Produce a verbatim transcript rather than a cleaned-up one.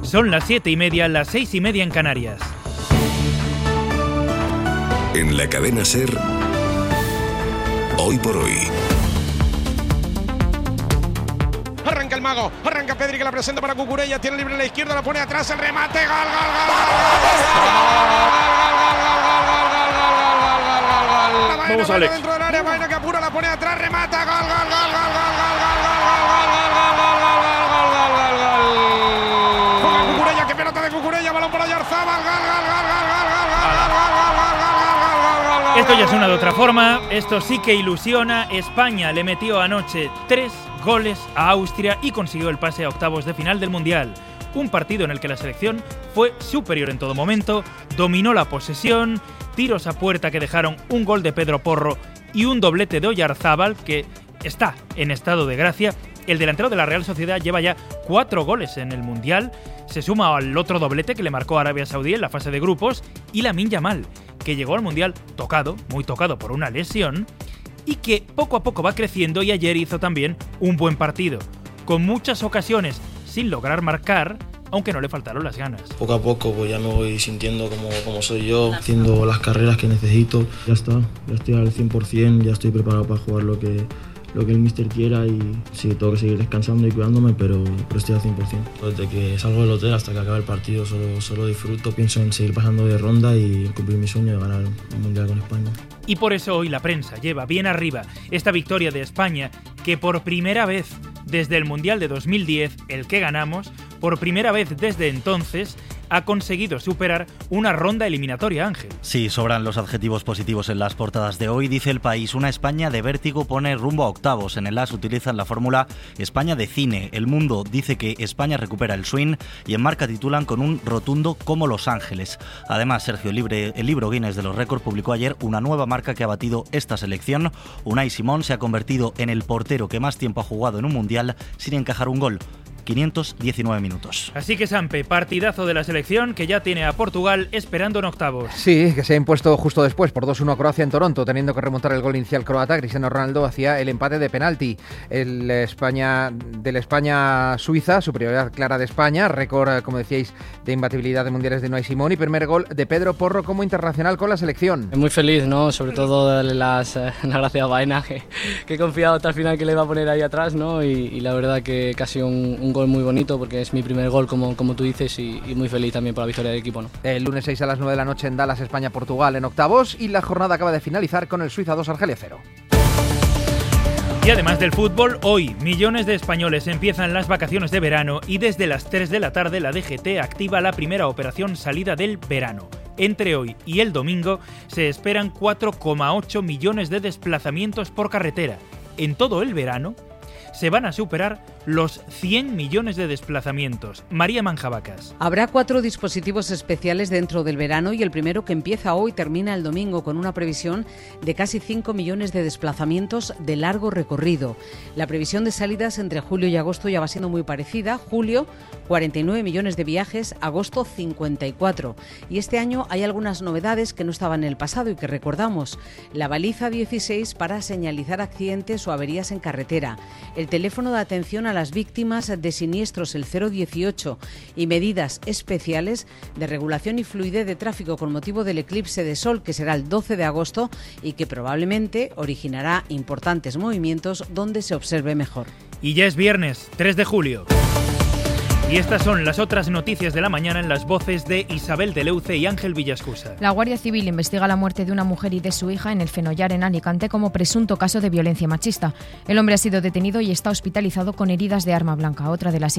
Son las siete y media, las seis y media en Canarias. En la cadena SER, Hoy por Hoy. Arranca el mago, arranca Pedri que la presenta para Cucurella, tiene libre a la izquierda, la pone atrás, el remate, gol, gol, gol. Vamos, Alex. Dentro del área, Baena que apura, la pone atrás, remata, gol, gol, gol, gol, gol, gol, gol, gol, gol, gol, gol, gol, gol, gol, gol. Juega Cucurella, que pelota de Cucurella, balón para Oyarzabal, gol, gol, gol, gol, gol, gol, gol, gol. Esto ya suena de otra forma, esto sí que ilusiona. España le metió anoche tres goles a Austria y consiguió el pase a octavos de final del Mundial. Un partido en el que la selección fue superior en todo momento, dominó la posesión, tiros a puerta que dejaron un gol de Pedro Porro y un doblete de Oyarzabal, que está en estado de gracia. El delantero de la Real Sociedad lleva ya cuatro goles en el Mundial, se suma al otro doblete que le marcó a Arabia Saudí en la fase de grupos, y Lamine Yamal, que llegó al Mundial tocado, muy tocado por una lesión, y que poco a poco va creciendo, y ayer hizo también un buen partido, con muchas ocasiones sin lograr marcar, aunque no le faltaron las ganas. Poco a poco pues ya me voy sintiendo como, como soy yo, haciendo las carreras que necesito. Ya está, ya estoy al cien por ciento, ya estoy preparado para jugar lo que, lo que el míster quiera, y sí, tengo que seguir descansando y cuidándome, pero, pero estoy al cien por ciento. Desde que salgo del hotel hasta que acabe el partido solo, solo disfruto, pienso en seguir pasando de ronda y cumplir mi sueño de ganar un Mundial con España. Y por eso hoy la prensa lleva bien arriba esta victoria de España, que por primera vez desde el Mundial de dos mil diez, el que ganamos, por primera vez desde entonces, ha conseguido superar una ronda eliminatoria, Ángel. Sí, sobran los adjetivos positivos en las portadas de hoy. Dice El País, una España de vértigo pone rumbo a octavos. En el As utilizan la fórmula España de cine. El Mundo dice que España recupera el swing, y en Marca titulan con un rotundo como Los Ángeles. Además, Sergio Libre, el libro Guinness de los récords, publicó ayer una nueva marca que ha batido esta selección. Unai Simón se ha convertido en el portero que más tiempo ha jugado en un mundial sin encajar un gol. quinientos diecinueve minutos. Así que, Sampe, partidazo de la selección que ya tiene a Portugal esperando en octavos. Sí, que se ha impuesto justo después por dos uno a Croacia en Toronto, teniendo que remontar el gol inicial croata. Cristiano Ronaldo hacía el empate de penalti. El España del España-Suiza, superioridad clara de España, récord, como decíais, de imbatibilidad de mundiales de Unai Simón, y primer gol de Pedro Porro como internacional con la selección. Muy feliz, ¿no? Sobre todo darle las, eh, las gracias a Baena, que, que he confiado hasta el final que le iba a poner ahí atrás, ¿no? Y, y la verdad que casi un, un gol muy bonito, porque es mi primer gol, como, como tú dices, y, y muy feliz también por la victoria del equipo, ¿no? El lunes seis a las nueve de la noche en Dallas, España-Portugal en octavos, y la jornada acaba de finalizar con el Suiza dos, Argelia cero. Y además del fútbol, hoy millones de españoles empiezan las vacaciones de verano, y desde las tres de la tarde la D G T activa la primera operación salida del verano. Entre hoy y el domingo se esperan cuatro coma ocho millones de desplazamientos por carretera. En todo el verano se van a superar los cien millones de desplazamientos. María Manjabacas. Habrá cuatro dispositivos especiales dentro del verano, y el primero, que empieza hoy, termina el domingo, con una previsión de casi cinco millones de desplazamientos de largo recorrido. La previsión de salidas entre julio y agosto ya va siendo muy parecida. Julio, cuarenta y nueve millones de viajes, agosto cincuenta y cuatro. Y este año hay algunas novedades que no estaban en el pasado y que recordamos. La baliza dieciséis para señalizar accidentes o averías en carretera. El teléfono de atención a las víctimas de siniestros, el cero dieciocho, y medidas especiales de regulación y fluidez de tráfico con motivo del eclipse de sol, que será el doce de agosto y que probablemente originará importantes movimientos donde se observe mejor. Y ya es viernes, tres de julio. Y estas son las otras noticias de la mañana en las voces de Isabel de Leuce y Ángel Villascusa. La Guardia Civil investiga la muerte de una mujer y de su hija en el Fenollar, en Alicante, como presunto caso de violencia machista. El hombre ha sido detenido y está hospitalizado con heridas de arma blanca. Otra de las